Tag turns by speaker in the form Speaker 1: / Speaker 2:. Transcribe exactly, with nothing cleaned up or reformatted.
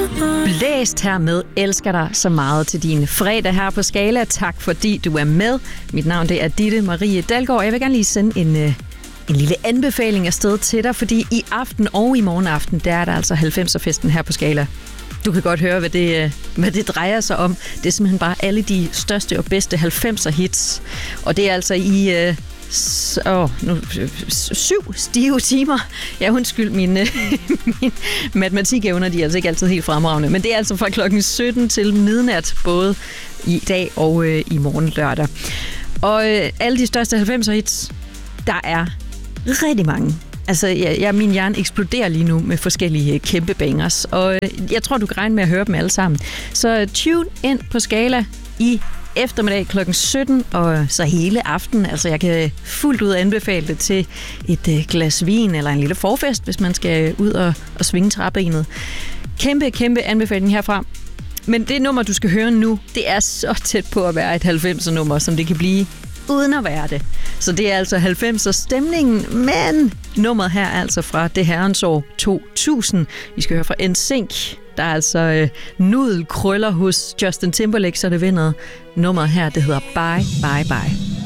Speaker 1: Blæst her med Elsker dig så meget til din fredag her på Skala. Tak fordi du er med. Mit navn det er Ditte Marie Dalgaard. Jeg vil gerne lige sende en, en lille anbefaling afsted til dig, fordi i aften og i morgen aften, der er der altså halvfemser-festen her på Skala. Du kan godt høre, hvad det, hvad det drejer sig om. Det er simpelthen bare alle de største og bedste halvfemser-hits. Og det er altså i øh, s- åh, nu, syv stive timer. Ja, undskyld, mine, mine matematikevner, de er altså ikke altid helt fremragende. Men det er altså fra klokken sytten til midnat, både i dag og øh, i morgen lørdag. Og øh, alle de største halvfemser-hits, der er rigtig mange. Altså, jeg, jeg, min hjerne eksploderer lige nu med forskellige kæmpe bangers, og jeg tror, du kan regne med at høre dem alle sammen. Så tune ind på Skala i eftermiddag klokken sytten, og så hele aften. Altså, jeg kan fuldt ud anbefale det til et glas vin eller en lille forfest, hvis man skal ud og, og svinge træbenet. Kæmpe, kæmpe anbefaling herfra. Men det nummer, du skal høre nu, det er så tæt på at være et halvfemser-nummer, som det kan blive, uden at være det. Så det er altså halvfemser-stemningen, men nummeret her er altså fra det herrens år to tusind. Vi skal høre fra N Sync. Der er altså øh, nudelkrøller hos Justin Timberlake, så det vinder. Nummeret her, det hedder Bye Bye Bye.